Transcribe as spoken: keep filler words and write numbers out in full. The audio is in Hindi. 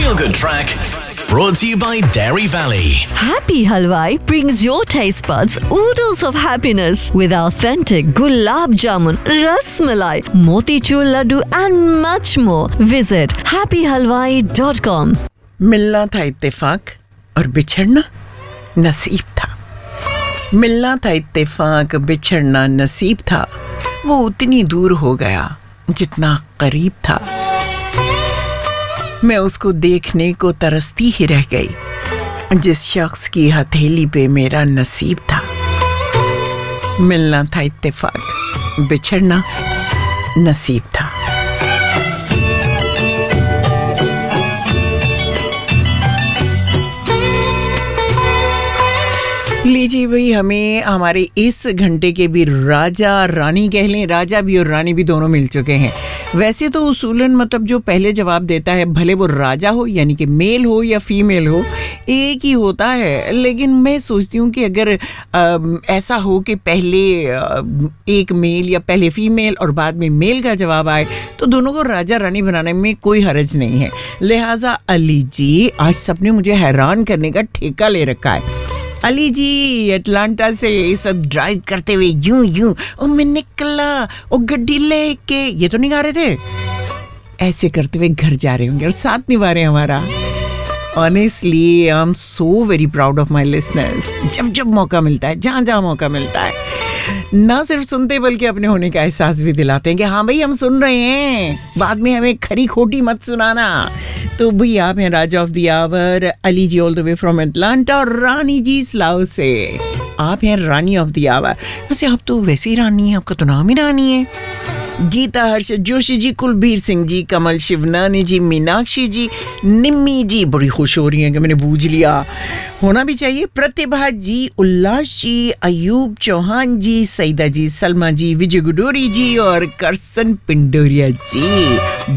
Feel Good Track, brought to you by Dairy Valley. Happy Halwai brings your taste buds oodles of happiness with authentic gulab jamun, ras malai, motichur laddu and much more. Visit happy halwai dot com. मिलना था इत्तेफाक और बिछड़ना नसीब था। मिलना था इत्तेफाक, बिछड़ना नसीब था। वो उतनी दूर हो गया जितना करीब था। मैं उसको देखने को तरसती ही रह गई जिस शख्स की हथेली पे मेरा नसीब था। मिलना था इत्तेफाक, बिछड़ना नसीब था। लीजिए भाई, हमें हमारे इस घंटे के भी राजा रानी कह लें, राजा भी और रानी भी दोनों मिल चुके हैं। वैसे तो उसूलन मतलब जो पहले जवाब देता है, भले वो राजा हो यानी कि मेल हो या फीमेल हो, एक ही होता है। लेकिन मैं सोचती हूँ कि अगर आ, ऐसा हो कि पहले आ, एक मेल या पहले फीमेल और बाद में मेल का जवाब आए तो दोनों को राजा रानी बनाने में कोई हर्ज नहीं है। लिहाजा अली जी, आज सबने मुझे हैरान करने का ठेका ले रखा है। अली जी अटलांटा से इस वक्त ड्राइव करते हुए यूं यूं ओ मैं निकला ओ गड्डी लेके, ये तो नहीं गा रहे थे, ऐसे करते हुए घर जा रहे होंगे और साथ निभा रहे हमारा। Honestly I am so very proud of my listeners. जब जब मौका मिलता है, जहाँ जहाँ मौका मिलता है, ना सिर्फ सुनते बल्कि अपने होने का एहसास भी दिलाते हैं कि हाँ भाई हम सुन रहे हैं, बाद में हमें खरी खोटी मत सुनाना। तो भाई आप हैं राजा of the our Ali ji all the way from Atlanta और रानी जी स्लाव से आप हैं रानी ऑफ द आवर। वैसे आप तो वैसे ही रानी है, आपका तो नाम ही रानी है। गीता हर्ष जोशी जी, कुलबीर सिंह जी, कमल शिवनानी जी, मीनाक्षी जी, निम्मी जी, बड़ी खुश हो रही हैं कि मैंने बूझ लिया, होना भी चाहिए। प्रतिभा जी, उल्लास जी, अयूब चौहान जी, सईदा जी, सलमा जी, विजय गुडोरी जी और करसन पिंडोरिया जी।